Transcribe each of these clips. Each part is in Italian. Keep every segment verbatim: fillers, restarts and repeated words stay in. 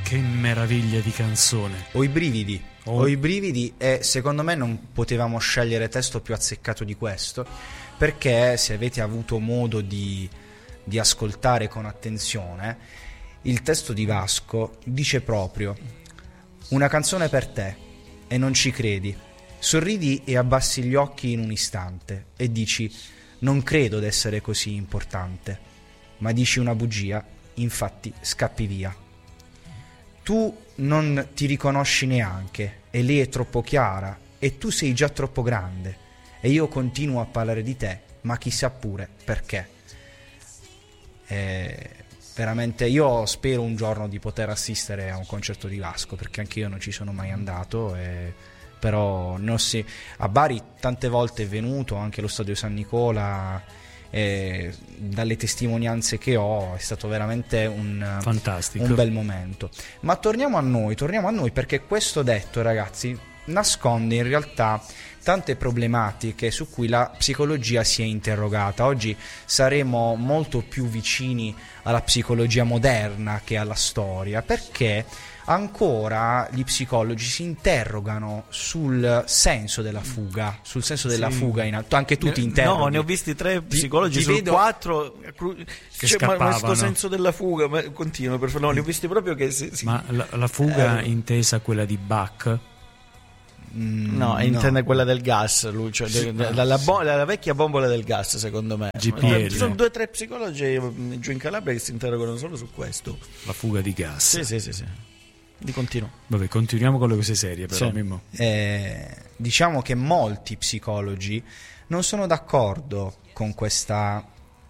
Che meraviglia di canzone. Ho i brividi, oh. ho i brividi e secondo me non potevamo scegliere testo più azzeccato di questo, perché se avete avuto modo di, di ascoltare con attenzione, il testo di Vasco dice proprio: una canzone per te e non ci credi, sorridi e abbassi gli occhi in un istante e dici non credo d'essere così importante, ma dici una bugia, infatti scappi via. Tu non ti riconosci neanche e lei è troppo chiara e tu sei già troppo grande e io continuo a parlare di te, ma chissà pure perché. Eh, veramente io spero un giorno di poter assistere a un concerto di Vasco, perché anche io non ci sono mai andato, e, però non si, a Bari tante volte è venuto, anche allo Stadio San Nicola. E dalle testimonianze che ho è stato veramente un, fantastico, un bel momento. Ma torniamo a noi, torniamo a noi perché questo detto, ragazzi, nasconde in realtà tante problematiche su cui la psicologia si è interrogata. Oggi saremo molto più vicini alla psicologia moderna che alla storia, perché ancora gli psicologi si interrogano sul senso della fuga, sul senso della sì. fuga in alto. Anche tu ti interroghi. No, ne ho visti tre psicologi ti su vedo... quattro che cioè, ma questo scappavano. senso della fuga, ma continuo, per favore, no, li ho visti proprio che si, si... Ma la, la fuga eh, intesa quella di Bach? Mm, no, no, intende quella del gas, lui, cioè, sì, la, la, la, bo- la, la vecchia bombola del gas, secondo me. G P L. Ci sono due o tre psicologi giù in Calabria che si interrogano solo su questo. La fuga di gas. Sì, sì, sì, sì. Di continuo. Vabbè, continuiamo con le cose serie, però. Sì. Mimmo. Eh, diciamo che molti psicologi non sono d'accordo con questa,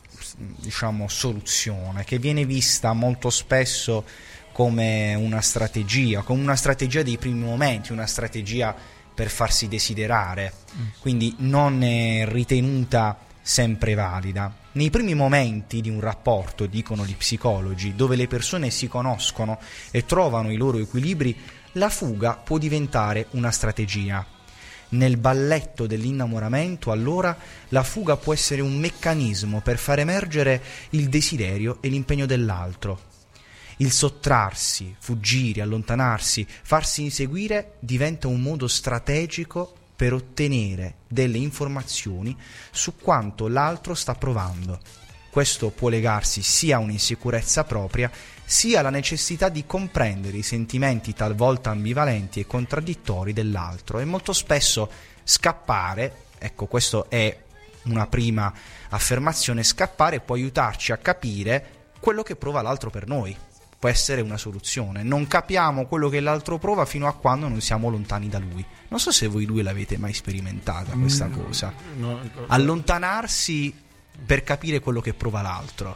diciamo, soluzione che viene vista molto spesso come una strategia, come una strategia dei primi momenti, una strategia per farsi desiderare, mm. quindi non è ritenuta sempre valida. Nei primi momenti di un rapporto, dicono gli psicologi, dove le persone si conoscono e trovano i loro equilibri, la fuga può diventare una strategia. Nel balletto dell'innamoramento, allora, la fuga può essere un meccanismo per far emergere il desiderio e l'impegno dell'altro. Il sottrarsi, fuggire, allontanarsi, farsi inseguire diventa un modo strategico per ottenere delle informazioni su quanto l'altro sta provando. Questo può legarsi sia a un'insicurezza propria, sia alla necessità di comprendere i sentimenti talvolta ambivalenti e contraddittori dell'altro, e molto spesso scappare, ecco, questo è una prima affermazione, scappare può aiutarci a capire quello che prova l'altro per noi. Può essere una soluzione. Non capiamo quello che l'altro prova fino a quando non siamo lontani da lui. Non so se voi due l'avete mai sperimentata questa mm, cosa. No, no. Allontanarsi per capire quello che prova l'altro.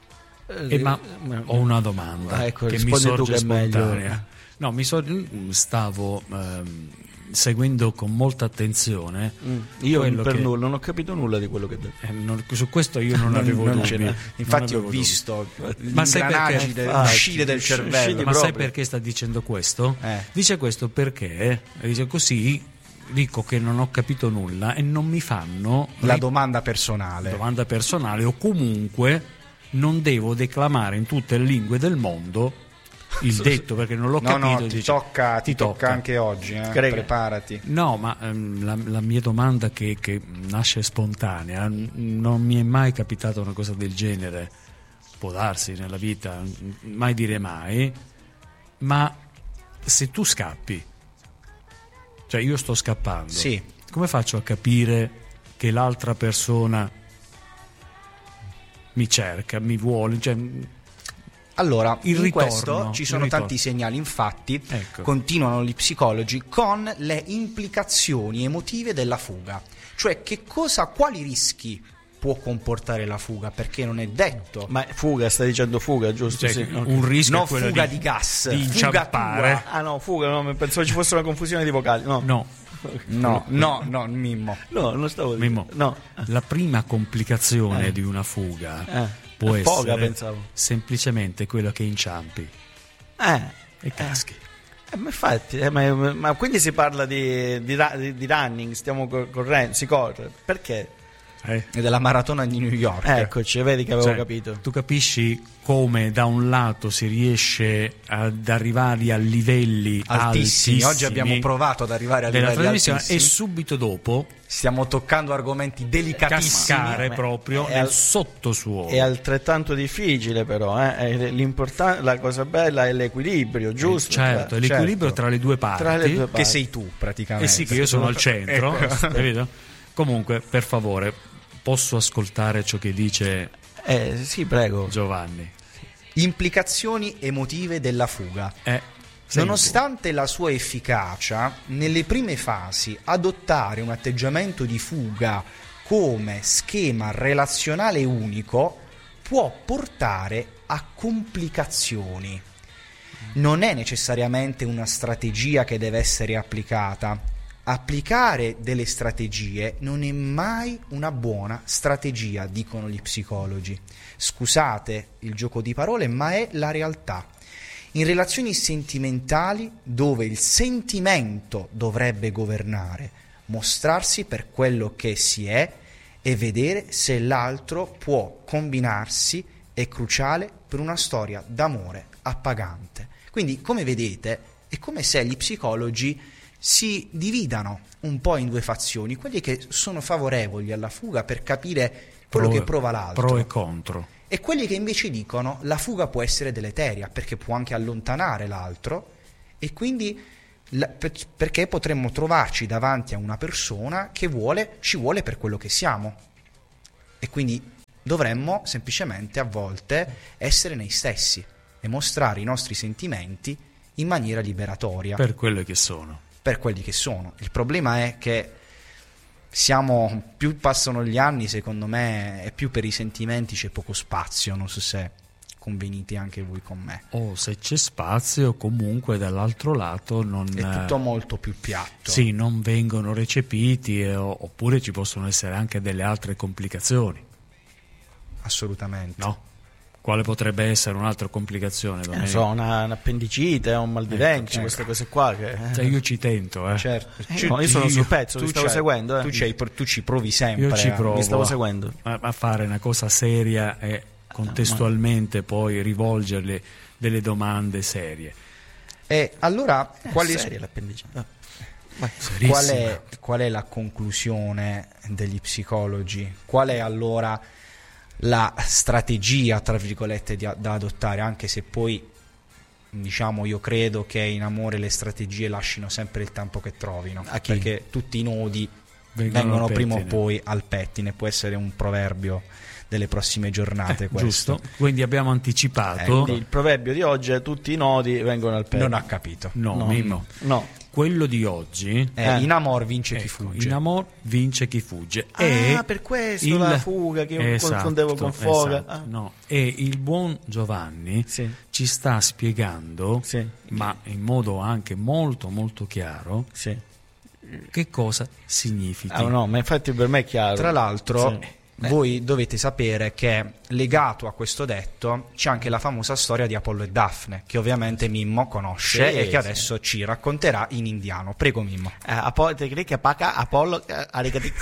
Eh, ma ho una domanda ah, ecco, che mi sorge che spontanea. No, mi so, stavo ehm, seguendo con molta attenzione. Mm. Io per che, nulla non ho capito nulla di quello che detto. Eh, non, su questo io non, non avevo non dubbi. Infatti non ho visto ma sai perché del, ah, uscite del cervello. Ma proprio. sai perché sta dicendo questo? Eh. Dice questo perché dice così dico che non ho capito nulla e non mi fanno la domanda personale. Domanda personale o comunque non devo declamare in tutte le lingue del mondo il detto, perché non l'ho no, capito. No, ti, dice, tocca, ti, ti tocca, tocca anche oggi, eh? Preparati. No, ma um, la, la mia domanda che, che nasce spontanea, non mi è mai capitata una cosa del genere, può darsi nella vita, mai dire mai, ma se tu scappi, cioè io sto scappando, sì. come faccio a capire che l'altra persona mi cerca, mi vuole, cioè... Allora, il in ritorno, questo ci sono tanti segnali, infatti, ecco. continuano gli psicologi con le implicazioni emotive della fuga, cioè che cosa, quali rischi può comportare la fuga, perché non è detto. Ma fuga, stai dicendo fuga, giusto? Cioè, sì. Un rischio no, è quello fuga di, di gas, di fuga tua. Ah no, fuga, no, pensavo ci fosse una confusione di vocali. No, no. No, no, no, Mimmo. No, non stavo Mimmo. No. La prima complicazione eh. di una fuga eh. può Foga, essere pensavo. semplicemente quello che inciampi eh. e caschi. Eh, ma infatti, eh, ma, ma quindi si parla di, di, di, di running, stiamo correndo, si corre. Perché? Eh. e della maratona di New York. Eccoci, vedi che avevo Cioè, capito. tu capisci come da un lato si riesce ad arrivare a livelli Altissimi. altissimi. Oggi abbiamo provato ad arrivare a della livelli trasmissione altissimi. e subito dopo Stiamo toccando argomenti delicatissimi. cascare ma- proprio è nel al- sottosuolo. È altrettanto difficile però, eh? È l'importan- la cosa bella è l'equilibrio, giusto? Certo, Tra- l'equilibrio certo. tra le due parti. Tra le due Che parti. sei tu praticamente. Eh sì, che io sono al centro, Ecco. capito? Comunque, per favore, posso ascoltare ciò che dice Eh, sì, prego. Giovanni. Implicazioni emotive della fuga. Eh, sei Nonostante la sua efficacia, nelle prime fasi adottare un atteggiamento di fuga come schema relazionale unico può portare a complicazioni. Non è necessariamente una strategia che deve essere applicata. Applicare delle strategie non è mai una buona strategia, dicono gli psicologi. Scusate il gioco di parole, ma è la realtà. In relazioni sentimentali, dove il sentimento dovrebbe governare, mostrarsi per quello che si è e vedere se l'altro può combinarsi è cruciale per una storia d'amore appagante. Quindi, come vedete, è come se gli psicologi si dividano un po' in due fazioni, quelli che sono favorevoli alla fuga per capire quello pro- che prova l'altro, pro e contro. e quelli che invece dicono la fuga può essere deleteria perché può anche allontanare l'altro, e quindi la, per, perché potremmo trovarci davanti a una persona che vuole, ci vuole per quello che siamo, e quindi dovremmo semplicemente a volte essere noi stessi e mostrare i nostri sentimenti in maniera liberatoria Per quello che sono. per quelli che sono. Il problema è che siamo, più passano gli anni, secondo me, e più per i sentimenti c'è poco spazio. Non so se convenite anche voi con me. O se c'è spazio, comunque dall'altro lato non, È tutto molto più piatto. sì, non vengono recepiti, eh, oppure ci possono essere anche delle altre complicazioni, Assolutamente. no? Quale potrebbe essere un'altra complicazione? Eh, non Domenico? so, una, un'appendicite, un mal di Ecco, denti, ecco. queste cose qua che... Cioè, io ci tento, eh. Certo. Eh, no, io sono sul pezzo, vi stavo c'hai- seguendo, eh. tu, c'hai- tu ci provi sempre. Io ci eh. provo Vi stavo seguendo. a, a fare una cosa seria e contestualmente poi rivolgerle delle domande serie. E allora, quali, È seria l'appendicite. Ah. Vai. qual, è, qual è la conclusione degli psicologi? Qual è allora la strategia, tra virgolette, di- da adottare, anche se poi, diciamo, io credo che in amore le strategie lasciano sempre il tempo che trovino, A chi? perché tutti i nodi Vengono vengono al prima o pettine. poi al pettine. Può essere un proverbio delle prossime giornate, Eh, questo. giusto? Quindi abbiamo anticipato. Quindi il proverbio di oggi è tutti i nodi vengono al pelo. Non ha capito. No, No. Mimmo. No. Quello di oggi, Eh, Eh. In amor vince chi ecco, fugge. in amor vince chi fugge. Ah, e per questo il- la fuga che io Esatto, confondevo con foga. esatto, Ah. no. E il buon Giovanni Sì. ci sta spiegando, Sì. ma in modo anche molto molto chiaro, Sì. che cosa significa. Ah, no, ma infatti per me è chiaro. Tra l'altro, Sì. voi dovete sapere che legato a questo detto c'è anche la famosa storia di Apollo e Daphne, che ovviamente Mimmo conosce Sì, e che sì. adesso ci racconterà in indiano. Prego, Mimmo. Eh, Apo- te credi che paca Apollo eh, aricati-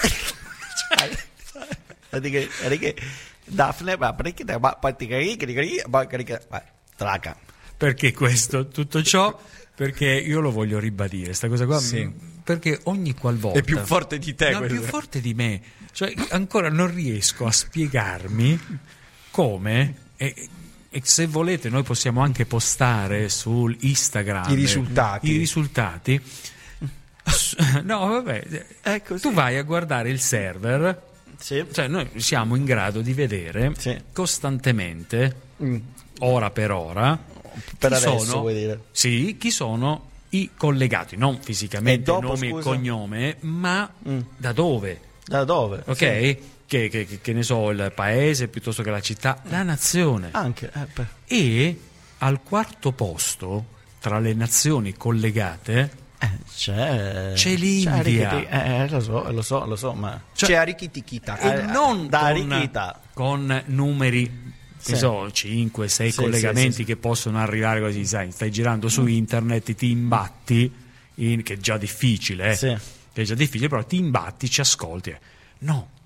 Aricati- aricati- Daphne ma perché te ma poi ti credi che ti credi ma credi che vai, traca. Perché questo? Tutto ciò perché io lo voglio ribadire, sta cosa qua, Sì. perché ogni qualvolta È più forte di te no, questo. più forte di me, cioè ancora non riesco a spiegarmi come, e, e se volete noi possiamo anche postare su Instagram I risultati. i risultati. No, vabbè, Ecco, tu vai a guardare il server, Sì. cioè noi siamo in grado di vedere Sì. costantemente, Mm. ora per ora, Per chi adesso sono, vuoi dire. sì, chi sono i collegati, non fisicamente E dopo, nome e scusa? cognome, ma Mm. da dove, Da dove? ok? Sì. Che, che- che ne so, il paese piuttosto che la città, la nazione. Anche eh, beh. E al quarto posto tra le nazioni collegate Eh, c'è C'è l'India. Arikiti- eh, eh, lo so, lo so, lo so, ma Cioè- c'è Arikitikita. e Eh, non da con, Arichita. con numeri, che Sì. so, cinque sei Sì, collegamenti sì, sì, sì. che possono arrivare così, sai, stai girando su internet, ti imbatti, in, che è già difficile, eh, Sì. che è già difficile, però ti imbatti, ci ascolti. No,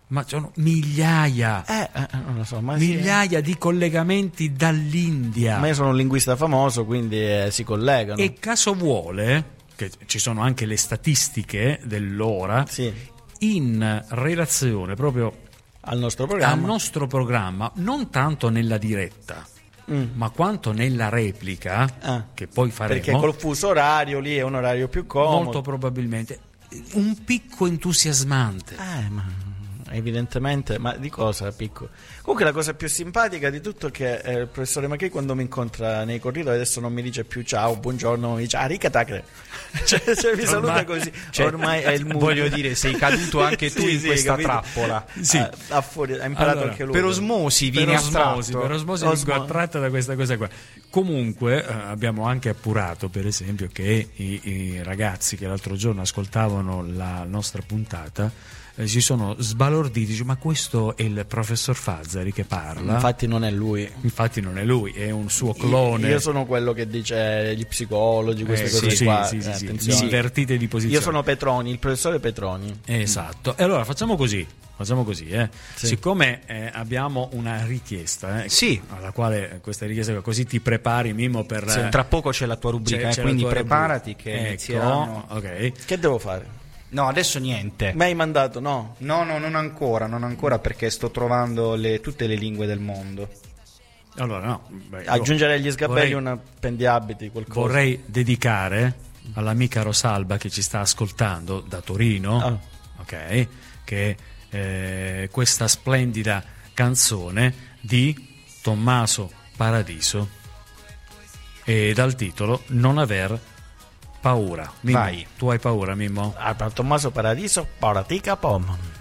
Ma sono migliaia, Eh, eh, non lo so, ma sì. migliaia di collegamenti dall'India. Ma io sono un linguista famoso, quindi eh, si collegano. E caso vuole, che ci sono anche le statistiche dell'ora, Sì, in relazione proprio al nostro programma. al nostro programma, non tanto nella diretta, Mm. ma quanto nella replica, Ah. che poi faremo, Perché col fuso orario lì è un orario più comodo. molto probabilmente, un picco entusiasmante. Eh, ma evidentemente, ma di cosa picco? Comunque la cosa più simpatica di tutto è che eh, il professore Macchi quando mi incontra nei corridoi adesso non mi dice più ciao, buongiorno, mi dice aricatacre. Cioè, cioè mi saluta Ormai- così. Cioè, Ormai è il mood. voglio dire, sei caduto anche tu Sì, in sì, questa capito? trappola. Sì. Ah, ha fuori- ha imparato Allora, anche lui. Per osmosi Per vieni osmosi, attratto. per osmosi Osmo- vengo attratta da questa cosa qua. Comunque eh, abbiamo anche appurato, per esempio, che i, i ragazzi che l'altro giorno ascoltavano la nostra puntata eh, si sono sbalorditi, dice, ma questo è il professor Fazzari che parla. Infatti non è lui. Infatti non è lui, è un suo clone. Io sono quello che dice gli psicologi, queste Eh, cose sì, qua. sì, sì, eh, sì, attenzione. invertite di posizione. Io sono Petroni, il professore Petroni. Esatto. E allora facciamo così. Facciamo così, eh. Sì. Siccome eh, abbiamo una richiesta, eh, Sì. alla quale questa richiesta, così ti prepari, Mimmo, per Sì, tra poco c'è la tua rubrica, c'è- eh, c'è la quindi tua preparati rubrica. che Ecco, inizieranno. ok. Che devo fare? No, adesso niente. Mi hai mandato, no? No, no, non ancora, non ancora perché sto trovando le- tutte le lingue del mondo. Allora, no, beh, io Aggiungere agli sgabelli vorrei- un appendiabiti, qualcosa. vorrei dedicare all'amica Rosalba che ci sta ascoltando da Torino, Ah. ok, che eh, questa splendida canzone di Tommaso Paradiso e dal titolo Non aver paura. Mimmo, Vai. tu hai paura, Mimmo? Ah, Tommaso Paradiso, Paratica Pom.